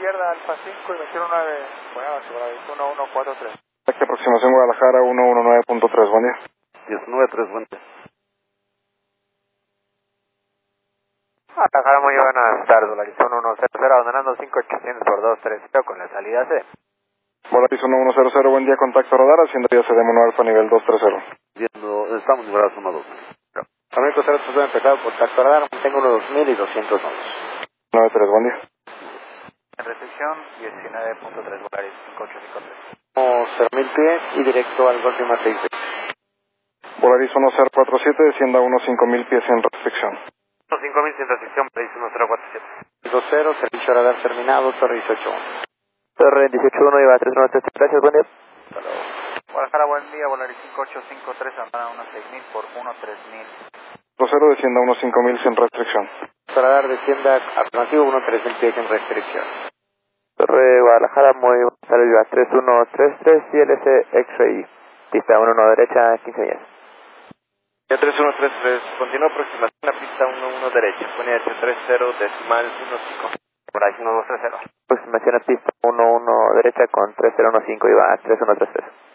izquierda, Alfa 5 y 219, bueno, Volaris 1143. Aquí aproximación Guadalajara 119.3, buen día. 193, buen día. Guadalajara, muy buenas tardes, Volaris 1100, abandonando 5800 por 230 con la salida C. Volaris 1100, buen día, contacto radar, haciendo ya CD Mono Alfa nivel 230. Viendo, estamos liberados 1-2. Américo 0, pues empezado contacto radar, tengo unos 2200 nodos. 93, buen día. En recepción 19.3, Volaris 5853. 0.000 pies y directo al Golfo Martí. Volaris 1047, descienda a unos 5000 pies en restricción. 5000 sin restricción, Volaris 1047. 20, servicio radar terminado, Torre 181. Torre 181, iba a 393, gracias, buen día. Hasta luego. Guadalajara, buen día, Volaris 5853, andana unos 6000 por 13000. 20, descienda a unos 5000 sin restricción. Radar descienda alternativo 13000 pies en restricción. Torre Guadalajara, muy buenas tardes, iba 3133, CLC X-Ray, pista 11 derecha, 15 millas. Ya 3133, continúa aproximación a pista 11 derecha, pone H30 decimal 15. Volaris 1230. Aproximación a pista 11 derecha con 3015, iba 3133.